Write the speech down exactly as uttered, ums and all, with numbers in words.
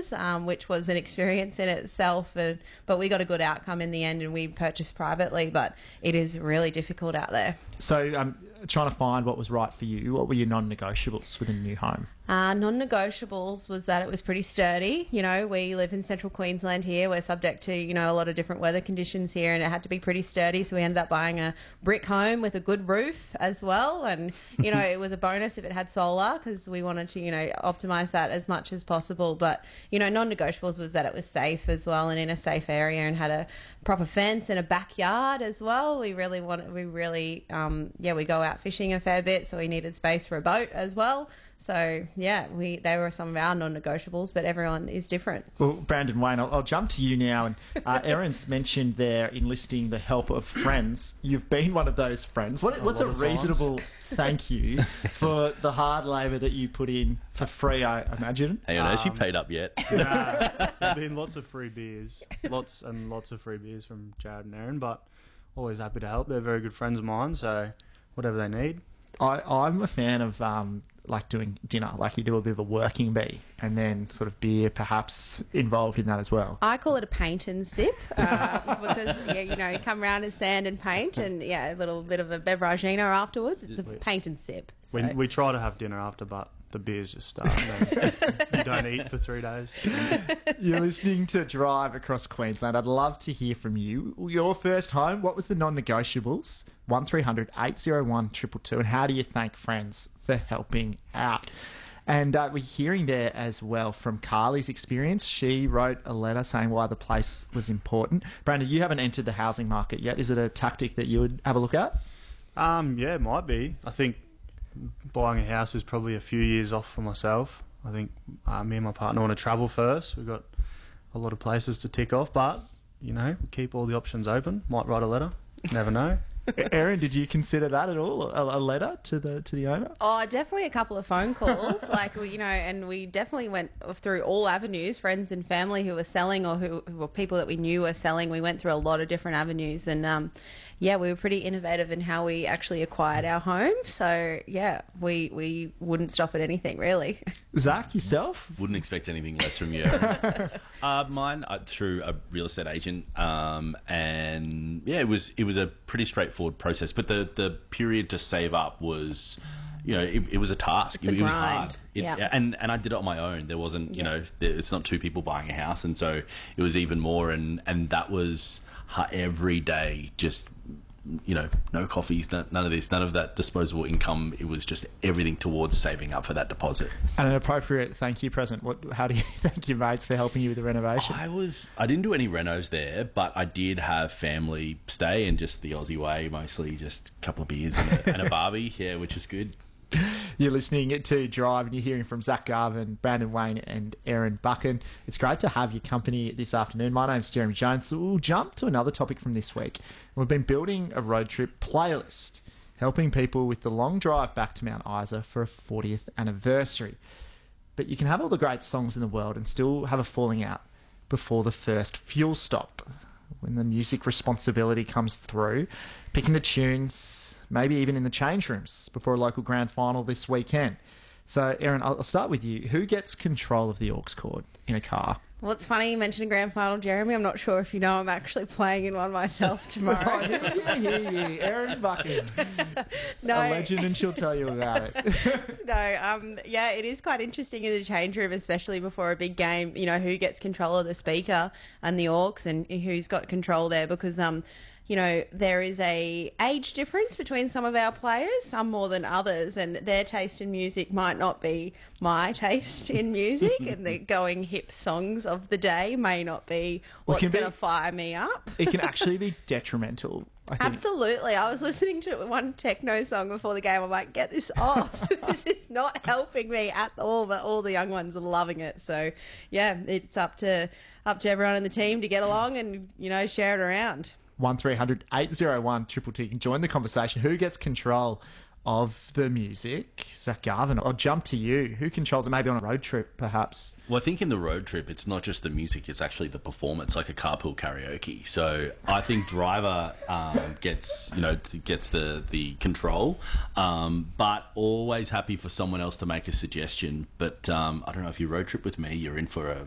buses, um, which was an experience in itself. And, but we got a good outcome in the end, and we purchased privately. But it is really difficult out there. So, um, trying to find what was right for you, what were your non-negotiables with a new home? Uh, non-negotiables was that it was pretty sturdy. You know, we live in central Queensland here. We're subject to, you know, a lot of different weather conditions here, and it had to be pretty sturdy. So we ended up buying a brick home with a good roof as well. And, you know, it was a bonus if it had solar, because we wanted to, you know, optimise that as much as possible. But, you know, non-negotiables was that it was safe as well, and in a safe area, and had a proper fence and a backyard as well. We really wanted, we really, um, yeah, we go out fishing a fair bit, so we needed space for a boat as well. So, yeah, we they were some of our non-negotiables, but everyone is different. Well, Brandon Wayne, I'll, I'll jump to you now. And uh, Erin's mentioned there enlisting the help of friends. You've been one of those friends. What, what's a, a reasonable thank you for the hard labour that you put in for free, I imagine? Hang on, Um, has she paid up yet? Nah, there's been lots of free beers, lots and lots of free beers from Jared and Erin, but always happy to help. They're very good friends of mine, so whatever they need. I, I'm a fan of um, like doing dinner, like you do a bit of a working bee, and then sort of beer perhaps involved in that as well. I call it a paint and sip uh, because, yeah, you know, you come around as sand and paint, and, yeah, a little bit of a beveragino afterwards. It's a paint and sip. So. We, we try to have dinner after, but the beers just start. You don't eat for three days. You're listening to Drive Across Queensland. I'd love to hear from you. Your first home, what was the non-negotiables? one three hundred eight oh one two two two. And how do you thank friends for helping out? And uh, we're hearing there as well from Carly's experience. She wrote a letter saying why the place was important. Brandon, you haven't entered the housing market yet. Is it a tactic that you would have a look at? Um, yeah, it might be. I think buying a house is probably a few years off for myself. I think uh, me and my partner want to travel first. We've got a lot of places to tick off, but, you know, keep all the options open. Might write a letter. Never know. Erin, did you consider that at all? A, a letter to the to the owner? Oh, definitely a couple of phone calls. like, we, you know, and we definitely went through all avenues, friends and family who were selling, or who, who were people that we knew were selling. We went through a lot of different avenues, and um, yeah, we were pretty innovative in how we actually acquired our home. So, yeah, we, we wouldn't stop at anything, really. Zach, yourself? Wouldn't expect anything less from you. uh, mine uh, through a real estate agent, um, and yeah, it was it was a pretty straightforward process. But the the period to save up was, you know, it, it was a task. It's it, a it was grind. hard. It, Yeah. and and I did it on my own. There wasn't, you Yeah. know, there, it's not two people buying a house, and so it was even more. And and that was ha- every day just. You know, no coffees, none of this, none of that disposable income. It was just everything towards saving up for that deposit. And an appropriate thank you present. What? How do you thank your mates for helping you with the renovation? I was, I didn't do any renos there, but I did have family stay, and just the Aussie way, mostly just a couple of beers and a, and a barbie, yeah, which is good. You're listening to Drive, and you're hearing from Zach Garvin, Brandon Wayne and Erin Buchan. It's great to have your company this afternoon. My name's Jeremy Jones. So we'll jump to another topic from this week. We've been building a road trip playlist, helping people with the long drive back to Mount Isa for a fortieth anniversary. But you can have all the great songs in the world and still have a falling out before the first fuel stop. When the music responsibility comes through, picking the tunes, maybe even in the change rooms before a local grand final this weekend. So, Erin, I'll start with you. Who gets control of the aux cord in a car? Well, it's funny you mentioned a grand final, Jeremy. I'm not sure if you know I'm actually playing in one myself tomorrow. yeah, yeah, yeah. Erin Buchan. No. A legend, and she'll tell you about it. No, um, yeah, it is quite interesting in the change room, especially before a big game, you know, who gets control of the speaker and the aux, and who's got control there, because, um, you know, there is a age difference between some of our players, some more than others, and their taste in music might not be my taste in music, and the going hip songs of the day may not be Well, what's can be- going to fire me up. It can actually be detrimental. I think. Absolutely. I was listening to one techno song before the game. I'm like, get this off. This is not helping me at all, but all the young ones are loving it. So, yeah, it's up to up to everyone in the team to get along and, you know, share it around. one three hundred eight oh one two two two. You can join the conversation. Who gets control of the music? Zach Garvin, I'll jump to you. Who controls it? Maybe on a road trip, perhaps. Well, I think in the road trip, it's not just the music, it's actually the performance, like a carpool karaoke. So I think driver um, gets, you know, gets the, the control, um, but always happy for someone else to make a suggestion. But um, I don't know, if you road trip with me, you're in for a